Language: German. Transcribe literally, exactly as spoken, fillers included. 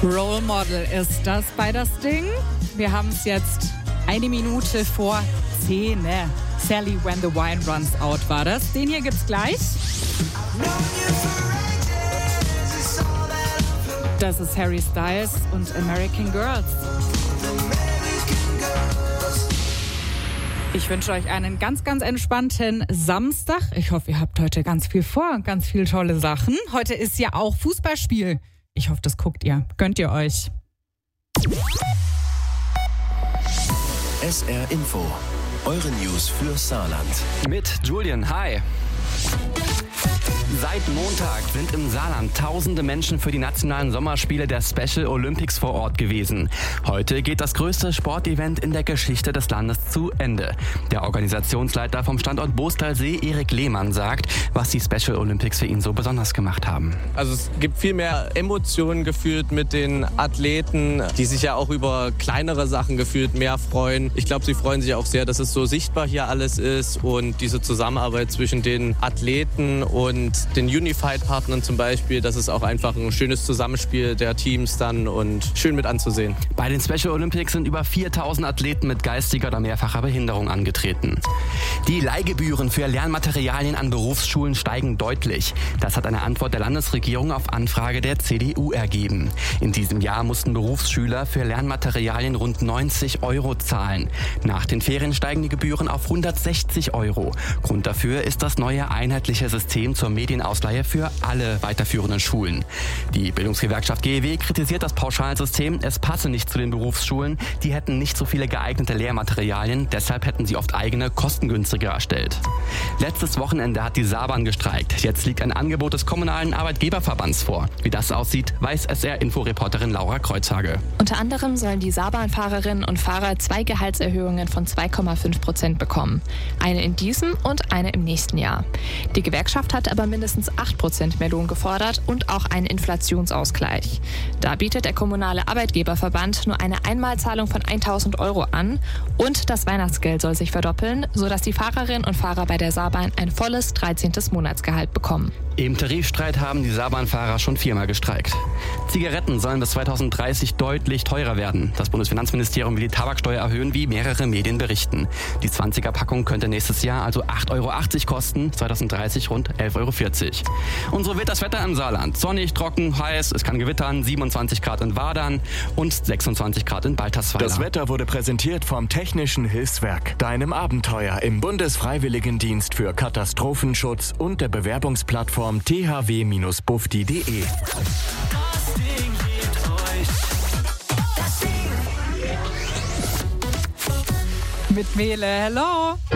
Role Model ist das bei das Ding. Wir haben es jetzt eine Minute vor zehn. Sally, When the Wine Runs Out war das. Den hier gibt's gleich. Das ist Harry Styles und American Girls. Ich wünsche euch einen ganz, ganz entspannten Samstag. Ich hoffe, ihr habt heute ganz viel vor und ganz viele tolle Sachen. Heute ist ja auch Fußballspiel. Ich hoffe, das guckt ihr. Gönnt ihr euch. S R Info. Eure News für Saarland. Mit Julian, hi. Seit Montag sind im Saarland tausende Menschen für die nationalen Sommerspiele der Special Olympics vor Ort gewesen. Heute geht das größte Sportevent in der Geschichte des Landes zu Ende. Der Organisationsleiter vom Standort Boostalsee, Erik Lehmann, sagt, was die Special Olympics für ihn so besonders gemacht haben. Also es gibt viel mehr Emotionen gefühlt mit den Athleten, die sich ja auch über kleinere Sachen gefühlt mehr freuen. Ich glaube, sie freuen sich auch sehr, dass es so sichtbar hier alles ist und diese Zusammenarbeit zwischen den Athleten und den Unified-Partnern zum Beispiel, das ist auch einfach ein schönes Zusammenspiel der Teams dann und schön mit anzusehen. Bei den Special Olympics sind über viertausend Athleten mit geistiger oder mehrfacher Behinderung angetreten. Die Leihgebühren für Lernmaterialien an Berufsschulen steigen deutlich. Das hat eine Antwort der Landesregierung auf Anfrage der C D U ergeben. In diesem Jahr mussten Berufsschüler für Lernmaterialien rund neunzig Euro zahlen. Nach den Ferien steigen die Gebühren auf hundertsechzig Euro. Grund dafür ist das neue einheitliche System zur Medienausleihe für alle weiterführenden Schulen. Die Bildungsgewerkschaft G E W kritisiert das Pauschalsystem. Es passe nicht zu den Berufsschulen. Die hätten nicht so viele geeignete Lehrmaterialien. Deshalb hätten sie oft eigene, kostengünstiger erstellt. Letztes Wochenende hat die Saarbahn gestreikt. Jetzt liegt ein Angebot des Kommunalen Arbeitgeberverbands vor. Wie das aussieht, weiß S R-Info-Reporterin Laura Kreuzhage. Unter anderem sollen die Saarbahnfahrerinnen und Fahrer zwei Gehaltserhöhungen von zwei Komma fünf Prozent bekommen. Eine in diesem und eine im nächsten Jahr. Die Gewerkschaft hat aber mindestens acht Prozent mehr Lohn gefordert und auch einen Inflationsausgleich. Da bietet der Kommunale Arbeitgeberverband nur eine Einmalzahlung von tausend Euro an und das Weihnachtsgeld soll sich verdoppeln, sodass die Fahrerinnen und Fahrer bei der Saarbahn ein volles dreizehntes Monatsgehalt bekommen. Im Tarifstreit haben die Saarbahnfahrer schon viermal gestreikt. Zigaretten sollen bis zweitausenddreißig deutlich teurer werden. Das Bundesfinanzministerium will die Tabaksteuer erhöhen, wie mehrere Medien berichten. Die zwanziger-Packung könnte nächstes Jahr also acht Euro achtzig kosten, zweitausenddreißig rund elf Euro vierzig. Und so wird das Wetter im Saarland. Sonnig, trocken, heiß, es kann gewittern, siebenundzwanzig Grad in Wadern und sechsundzwanzig Grad in Baltersweiler. Das Wetter wurde präsentiert vom Technischen Hilfswerk, deinem Abenteuer im Bundesfreiwilligendienst für Katastrophenschutz und der Bewerbungsplattform t h w Bindestrich bufdi punkt de. Mit Mele, hello!